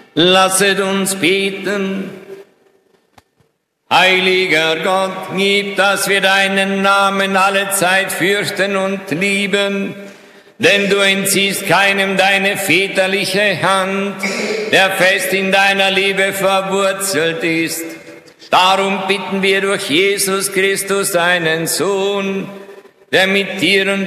Lasset uns beten. Heiliger Gott, gib, dass wir deinen Namen allezeit fürchten und lieben, denn du entziehst keinem deine väterliche Hand, der fest in deiner Liebe verwurzelt ist. Darum bitten wir durch Jesus Christus, deinen Sohn, der mit dir und